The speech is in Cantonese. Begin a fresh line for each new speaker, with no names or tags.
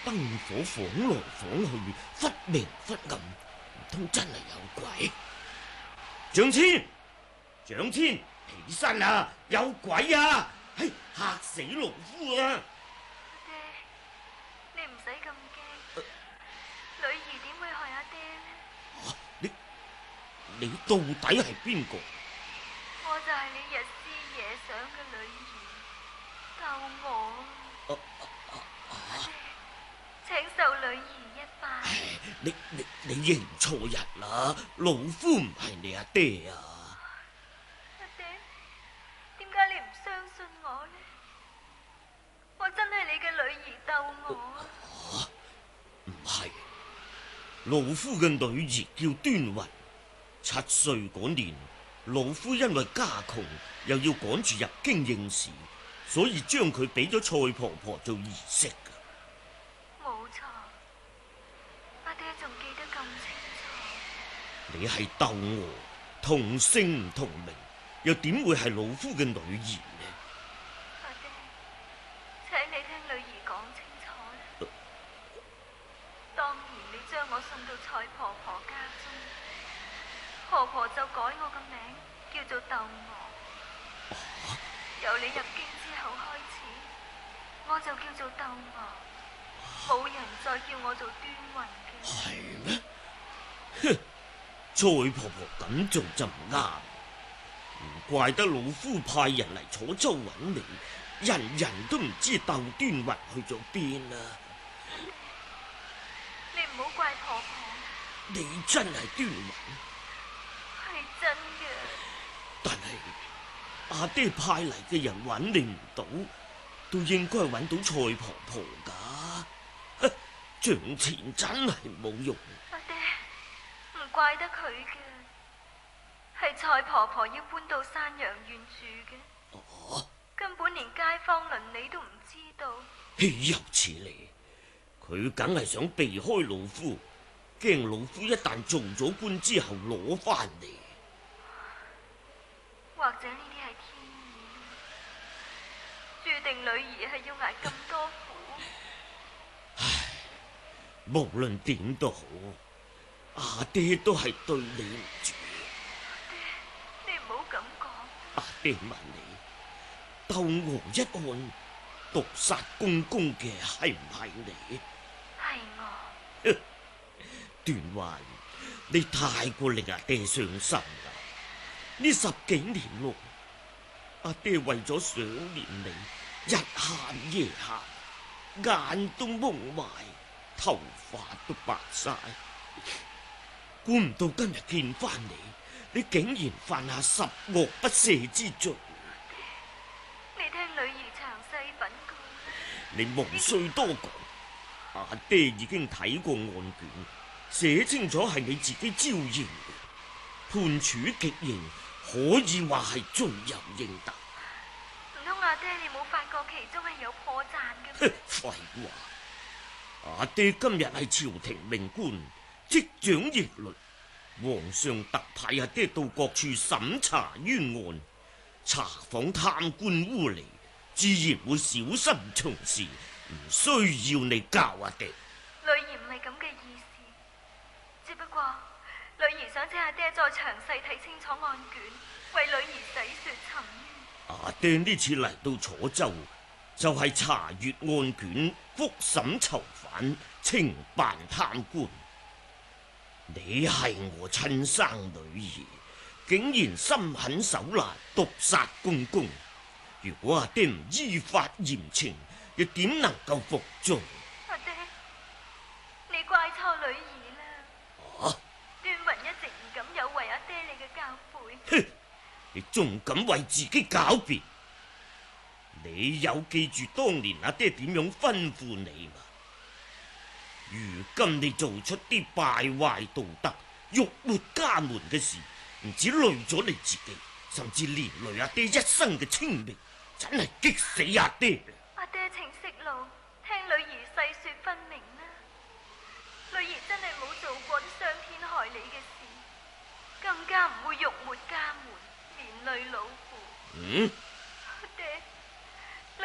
燈火晃來晃去，忽明忽暗，唔通真係有鬼？張千，張千，起身啊！有鬼啊！嘿，嚇死農夫啊！
阿爹，你唔使咁驚，女兒點會害阿爹呢？
你到底係邊個？
我就係你日思夜想嘅女兒，救我！阿爹，請受女兒一拜。
你認錯人啦，老夫唔係你阿爹啊！
阿爹，點解你唔相信我呢？我真係你嘅女兒救我啊！
唔係，老夫嘅女兒叫端雲。7歲嗰年，老夫因為家窮，又要趕住入京應試，所以將佢俾咗蔡婆婆做兒媳噶。
冇錯，阿爹仲記得咁清楚。
你係竇娥，同姓唔同名，又點會係老夫嘅女兒呢？
阿爹，請你聽女兒講清楚啦。當年你將我送到蔡婆婆家中，婆婆就改我個名叫做竇娥。由你入京之後開始，我就叫做竇娥，冇人再叫我做端雲嘅。
係咩？哼，蔡婆婆咁做就唔啱，唔怪得老夫派人嚟楚州揾你，人人都唔知竇端雲去咗邊啦。
你唔好怪婆婆，
你真係端雲？
係真嘅。
但係阿爹派嚟嘅人揾你唔到，都應該揾到蔡婆婆噶。獎錢真係冇用。
阿爹，唔怪得佢嘅，係蔡婆婆要搬到山陽縣住嘅。
哦，
根本連街坊鄰里都唔知道。
豈有此理！佢梗係想避開老夫，驚老夫一旦做咗官之後攞翻嚟。
或者呢啲係天意，注定女兒係要捱咁多苦。
無論點都好，阿爹都係對你唔住。
爹，你唔好咁講。
阿爹問你，竇娥一案毒殺公公嘅係唔係你？
係我。
段環，你太過令阿爹傷心啦！呢10幾年來，阿爹為咗想念你，日喊夜喊，眼都蒙埋，頭髮都白晒。估唔到今日見翻你竟然犯下十惡不赦之罪。
你聽女兒詳細稟告。
你無需多講，阿爹已經睇過案卷，寫清楚係你自己招認嘅，判處極刑，可以話係罪有應得。
唔通阿爹你冇發覺其中係有破綻嘅咩？
廢話，阿爹今日係朝廷命官，即掌逆律，皇上特派阿爹到各處審查冤案，查訪貪官污吏，自然會小心從事，唔需要你教阿爹。
女兒唔係咁嘅意思，只不過女兒想請阿爹再詳細睇清楚案卷，為女兒洗雪沉冤。
阿爹呢次嚟到楚州，就係查閱案卷，復審囚犯，懲辦貪官。你係我親生女兒，竟然心狠手辣，毒殺公公。如果阿爹唔依法嚴懲，又點能夠服眾？
阿爹，你怪錯女兒啦。端雲一直唔敢有違阿爹你嘅教誨。
哼，你仲敢為自己狡辯？你有記住當年阿爹點樣吩咐你嘛？如今你做出啲敗壞道德、辱沒家門嘅事，唔止累咗你自己，甚至連累阿爹一生嘅清明，真係激死阿爹！
阿爹請息怒，聽女兒細說分明啦。女兒真係冇做過啲傷天害理嘅事，更加唔會辱沒家門，連累老父。